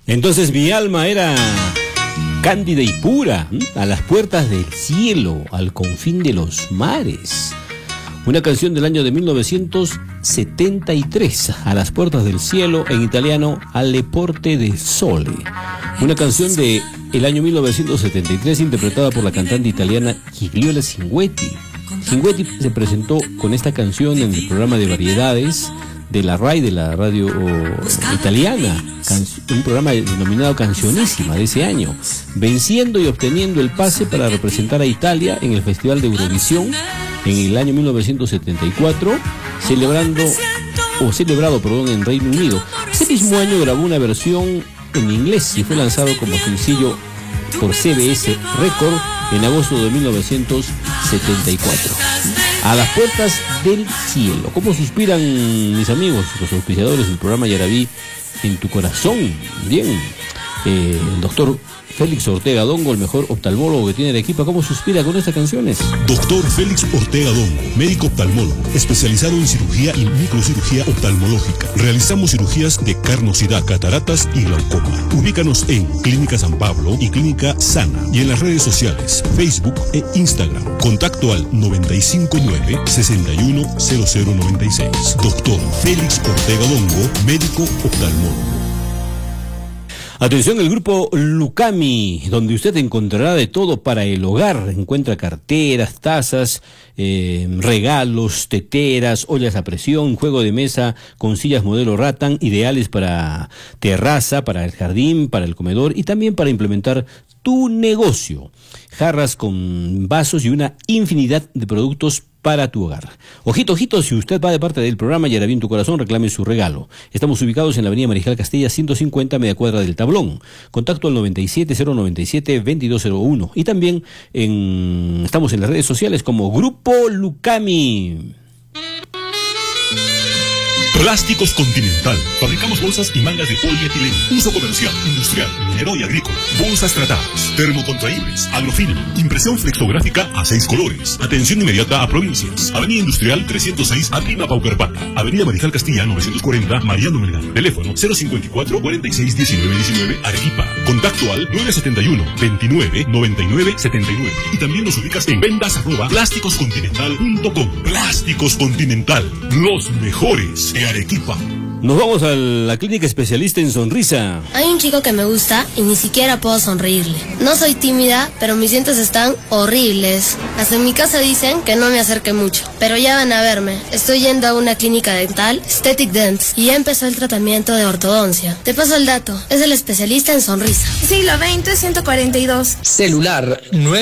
Entonces mi alma era cándida y pura, a las puertas del cielo, al confín de los mares. Una canción del año de 1973, A las puertas del cielo, en italiano Alle porte del sole. Una canción de el año 1973 interpretada por la cantante italiana Gigliola Cinquetti. Cinquetti se presentó con esta canción en el programa de variedades de la RAI, de la radio italiana, un programa denominado Cancionísima de ese año, venciendo y obteniendo el pase para representar a Italia en el Festival de Eurovisión en el año 1974, celebrado en Reino Unido. Ese mismo año grabó una versión en inglés y fue lanzado como sencillo por CBS Record en agosto de 1974. A las puertas del cielo. ¿Cómo suspiran mis amigos, los auspiciadores del programa Yarabí, en tu corazón? Bien, el doctor Félix Ortega Dongo, el mejor oftalmólogo que tiene Arequipa, ¿cómo suspira con estas canciones? Doctor Félix Ortega Dongo, médico oftalmólogo, especializado en cirugía y microcirugía oftalmológica. Realizamos cirugías de carnosidad, cataratas y glaucoma. Ubícanos en Clínica San Pablo y Clínica Sana, y en las redes sociales, Facebook e Instagram. Contacto al 959-610096. Doctor Félix Ortega Dongo, médico oftalmólogo. Atención, el grupo Lucami, donde usted encontrará de todo para el hogar. Encuentra carteras, tazas, regalos, teteras, ollas a presión, juego de mesa con sillas modelo Rattan, ideales para terraza, para el jardín, para el comedor y también para implementar tu negocio. Jarras con vasos y una infinidad de productos para tu hogar. Ojito, ojito, si usted va de parte del programa Yarabí en tu corazón, reclame su regalo. Estamos ubicados en la avenida Mariscal Castilla 150, media cuadra del Tablón. Contacto al 97-097-2201. Y también estamos en las redes sociales como Grupo Lucami. Plásticos Continental. Fabricamos bolsas y mangas de polietileno. Uso comercial, industrial, minero y agrícola. Bolsas tratadas, termocontraíbles, agrofilm, impresión flexográfica a 6 colores. Atención inmediata a provincias. Avenida Industrial 306, Atrima Paucarpata. Avenida Mariscal Castilla 940, Mariano Melgar. Teléfono 054-46-1919, Arequipa. Contacto al 971-29-99-79. Y también nos ubicas en ventas@plásticoscontinental.com. Plásticos Continental, los mejores de Arequipa. Nos vamos a la clínica especialista en sonrisa. Hay un chico que me gusta y ni siquiera puedo sonreírle. No soy tímida, pero mis dientes están horribles. Hasta en mi casa dicen que no me acerque mucho, pero ya van a verme. Estoy yendo a una clínica dental, Aesthetic Dents, y ya empezó el tratamiento de ortodoncia. Te paso el dato, es el especialista en sonrisa. Siglo XX, 142. Celular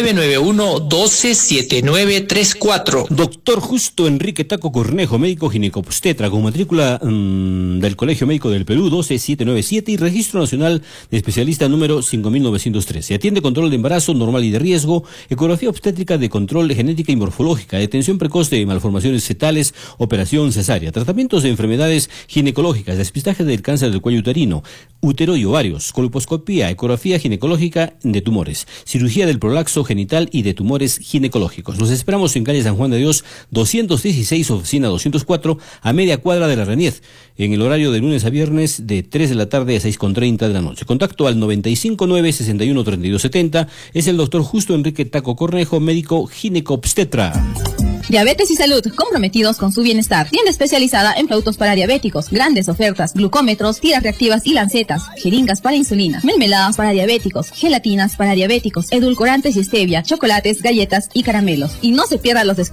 991-127934. Doctor Justo Enrique Taco Cornejo, médico ginecobstetra, con matrícula del Colegio Médico del Perú 12797 y registro nacional de especialista número 5913. Atiende control de embarazo normal y de riesgo, ecografía obstétrica de control de genética y morfológica, detención precoz de malformaciones fetales, operación cesárea, tratamientos de enfermedades ginecológicas, despistaje del cáncer del cuello uterino, útero y ovarios, colposcopía, ecografía ginecológica de tumores, cirugía del prolapso genital y de tumores ginecológicos. Los esperamos en calle San Juan de Dios 216, oficina 204, a media cuadra de la Reniez, en el horario de lunes a viernes de 3 de la tarde a 6:30 de la noche. Contacto al 959-613270. Es el doctor Justo Enrique Taco Cornejo, médico ginecobstetra. Diabetes y salud, comprometidos con su bienestar. Tienda especializada en productos para diabéticos. Grandes ofertas, glucómetros, tiras reactivas y lancetas. Jeringas para insulina, mermeladas para diabéticos, gelatinas para diabéticos, edulcorantes y stevia, chocolates, galletas y caramelos. Y no se pierdan los descuentos